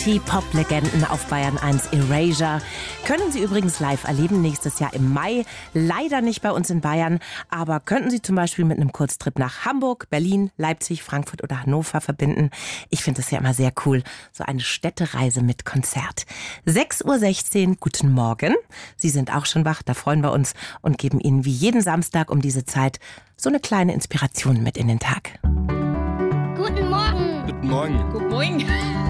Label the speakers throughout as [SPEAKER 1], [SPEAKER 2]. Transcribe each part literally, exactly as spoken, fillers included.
[SPEAKER 1] Die Pop-Legenden auf Bayern eins Erasure können Sie übrigens live erleben nächstes Jahr im Mai. Leider nicht bei uns in Bayern, aber könnten Sie zum Beispiel mit einem Kurztrip nach Hamburg, Berlin, Leipzig, Frankfurt oder Hannover verbinden. Ich finde das ja immer sehr cool, so eine Städtereise mit Konzert. sechs Uhr sechzehn, guten Morgen. Sie sind auch schon wach, da freuen wir uns und geben Ihnen wie jeden Samstag um diese Zeit so eine kleine Inspiration mit in den Tag.
[SPEAKER 2] Guten Morgen.
[SPEAKER 3] Guten Morgen.
[SPEAKER 2] Guten Morgen.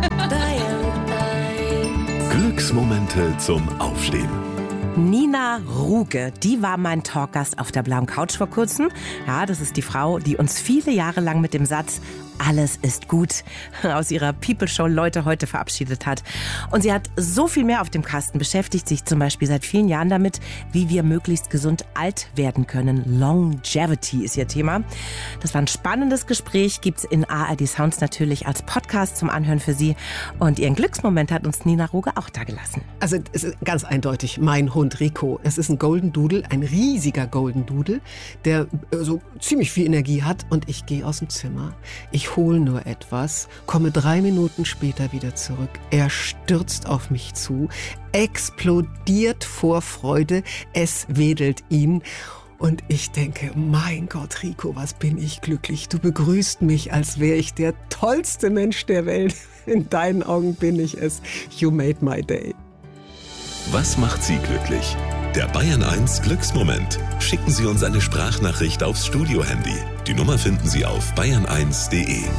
[SPEAKER 4] Glücksmomente zum Aufstehen.
[SPEAKER 1] Nina Ruge, die war mein Talkgast auf der blauen Couch vor kurzem. Ja, das ist die Frau, die uns viele Jahre lang mit dem Satz "Alles ist gut" aus ihrer People-Show Leute heute verabschiedet hat. Und sie hat so viel mehr auf dem Kasten, beschäftigt sich zum Beispiel seit vielen Jahren damit, wie wir möglichst gesund alt werden können. Longevity ist ihr Thema. Das war ein spannendes Gespräch, gibt's in A R D Sounds natürlich als Podcast zum Anhören für Sie. Und ihren Glücksmoment hat uns Nina Ruge auch da gelassen.
[SPEAKER 5] Also es ist ganz eindeutig mein Hund Rico. Es ist ein Golden Doodle, ein riesiger Golden Doodle, der äh, so ziemlich viel Energie hat. Und ich gehe aus dem Zimmer. Ich hole nur etwas, komme drei Minuten später wieder zurück. Er stürzt auf mich zu, explodiert vor Freude, es wedelt ihn. Und ich denke, mein Gott, Rico, was bin ich glücklich. Du begrüßt mich, als wäre ich der tollste Mensch der Welt. In deinen Augen bin ich es. You made my day.
[SPEAKER 4] Was macht Sie glücklich? Der Bayern eins Glücksmoment. Schicken Sie uns eine Sprachnachricht aufs Studio-Handy. Die Nummer finden Sie auf bayern eins punkt de.